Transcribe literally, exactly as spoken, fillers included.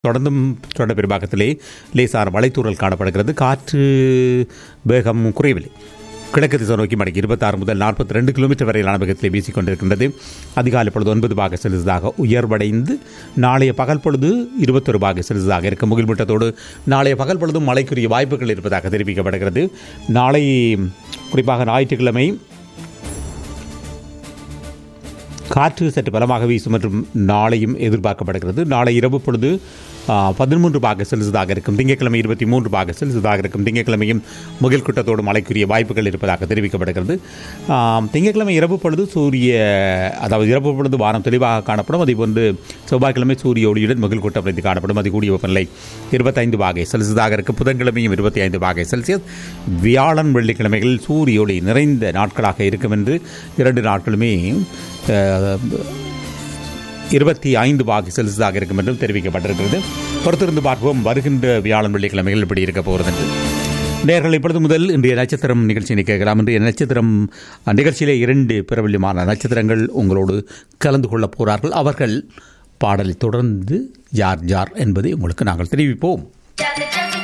தொடர்ந்தும் சொன்ன பெரும்பாக்கத்திலே லேசான மலைத்தூறல் காணப்படுகிறது. காற்று வேகம் குறையவில்லை. கிழக்கு திசை நோக்கி மணிக்கு இருபத்தாறு முதல் நாற்பத்தி ரெண்டு கிலோமீட்டர் வரையிலான வேகத்திலே வீசிக்கொண்டிருக்கின்றது. அதிகாலை பொழுது ஒன்பது பாக செல்சியஸாக உயர்வடைந்து நாளைய பகல் பொழுது இருபத்தொரு பாக செல்சியஸாக இருக்கும். முகில்மூட்டத்தோடு நாளைய பகல் பொழுதும் மழைக்குரிய வாய்ப்புகள் இருப்பதாக தெரிவிக்கப்படுகிறது. நாளை குறிப்பாக ஞாயிற்றுக்கிழமை காற்று சற்று பலமாக வீசும் மற்றும் நாளையும் எதிர்பார்க்கப்படுகிறது. நாளை இரவு பொழுது பதிமூன்று பாக செல்சியஸாக இருக்கும். திங்கட்கிழமை இருபத்தி மூன்று பாக செல்சியஸாக இருக்கும். திங்கட்கிழமையும் முகில் கூட்டத்தோடு மழைக்குரிய வாய்ப்புகள் இருப்பதாக தெரிவிக்கப்படுகிறது. திங்கட்கிழமை இரவு பொழுது சூரிய அதாவது இரவு பொழுது வானம் தெளிவாக காணப்படும். அதேபோன்று செவ்வாய்க்கிழமை சூரிய ஒளியுடன் முகில் கூட்டம் அமைந்து காணப்படும். அது கூடிய வெப்பநிலை இருபத்தைந்து பாகை செல்சியஸாக இருக்கும். புதன்கிழமையும் இருபத்தி ஐந்து பாகை செல்சியஸ். வியாழன் வெள்ளிக்கிழமைகளில் சூரிய ஒளி நிறைந்த நாட்களாக இருக்கும் என்று இரண்டு நாட்களுமே இருபத்தி ஐந்து பாகை செல்சியஸாக இருக்கும் என்றும் தெரிவிக்கப்பட்டிருக்கிறது. பொறுத்திருந்து பார்ப்போம் வருகின்ற வியாழன் வெள்ளிக்கிழமைகள் இப்படி இருக்க போகிறது என்று. நேயர்கள் இப்பொழுது முதல் இன்றைய நட்சத்திரம் நிகழ்ச்சியை கேட்கலாம். இன்றைய நட்சத்திரம் நிகழ்ச்சியிலே இரண்டு பிரபல்யமான நட்சத்திரங்கள் உங்களோடு கலந்து கொள்ளப் போகிறார்கள். அவர்கள் பாடலை தொடர்ந்து யார் யார் என்பதை உங்களுக்கு நாங்கள் தெரிவிப்போம்.